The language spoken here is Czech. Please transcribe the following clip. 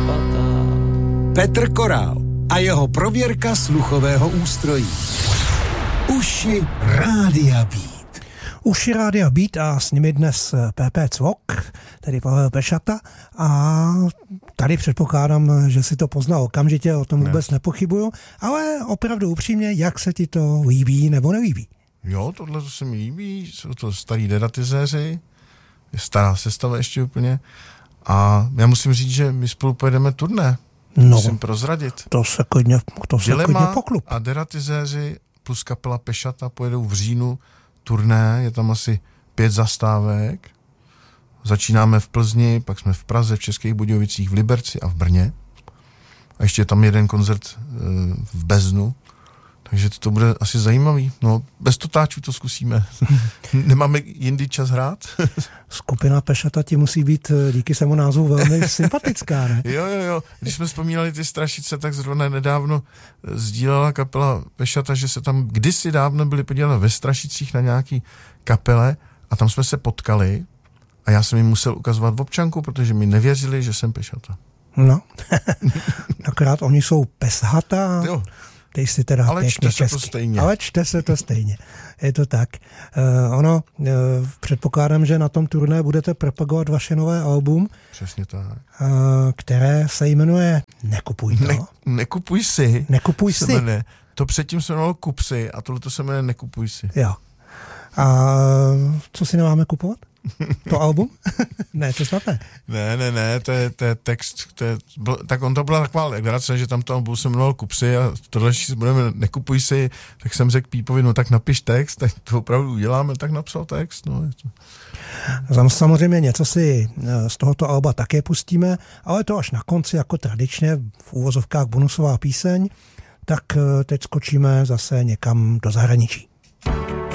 Petr Korál a jeho prověrka sluchového ústrojí. Uši Rádia Beat. Uši Rádia Beat a s nimi dnes PP Cvok, tedy Pavel Pešata, a tady předpokládám, že si to poznal okamžitě, o tom vůbec nepochybuju, ale opravdu upřímně, jak se ti to líbí nebo nelíbí? Jo, tohle to se mi líbí, jsou to starý deratizéři, je stará sestava ještě úplně a já musím říct, že my spolu pojedeme turné. Musím prozradit. To se klidně poklup. A deratizéři plus kapela Pešata pojedou v říjnu turné, je tam asi 5 zastávek. Začínáme v Plzni, pak jsme v Praze, v Českých Budějovicích, v Liberci a v Brně. A ještě je tam jeden koncert v Beznu. Takže to bude asi zajímavý. No, bez totáčů to zkusíme. Nemáme jindy čas hrát? Skupina Pešata ti musí být díky svému názvu velmi sympatická, ne? Jo. Když jsme vzpomínali ty Strašice, tak zrovna nedávno sdílela kapela Pešata, že se tam kdysi dávno byli podívat ve Strašicích na nějaký kapele a tam jsme se potkali a já jsem jim musel ukazovat občanku, protože mi nevěřili, že jsem Pešata. No, akorát oni jsou Peshata. Jo. Ty teda ale čte se to stejně. Ale čte se to stejně. Je to tak. Předpokládám, že na tom turné budete propagovat vaše nové album. Přesně tak. Které se jmenuje Nekupuj to. Nekupuj si. Nekupuj si. Jmenuje. To předtím se jmenovalo Kup si a tohle se jmenuje Nekupuj si. Jo. A co si nemáme kupovat? To album? Ne, to snad ne. Ne, to je text, tak on to byla taková legrace, že tam to album se jmenoval Kup si a to další budeme Nekupuj si, tak jsem řekl Pípovi, no tak napiš text, tak to opravdu uděláme, tak napsal text. No. Samozřejmě něco si z tohoto alba také pustíme, ale to až na konci, jako tradičně v úvozovkách bonusová píseň, tak teď skočíme zase někam do zahraničí.